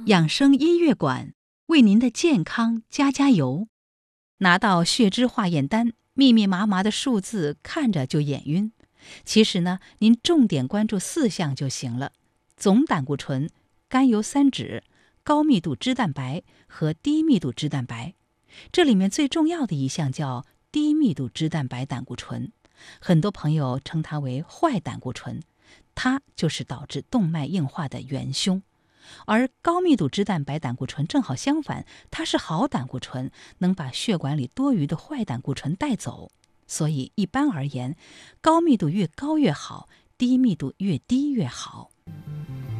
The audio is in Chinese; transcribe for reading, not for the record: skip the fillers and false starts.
养生音乐馆为您的健康加加油。拿到血脂化验单，密密麻麻的数字看着就眼晕。其实呢，您重点关注4项就行了：总胆固醇、甘油三酯、高密度脂蛋白和低密度脂蛋白。这里面最重要的一项叫低密度脂蛋白胆固醇，很多朋友称它为坏胆固醇，它就是导致动脉硬化的元凶。而高密度脂蛋白胆固醇正好相反，它是好胆固醇，能把血管里多余的坏胆固醇带走。所以一般而言，高密度越高越好，低密度越低越好。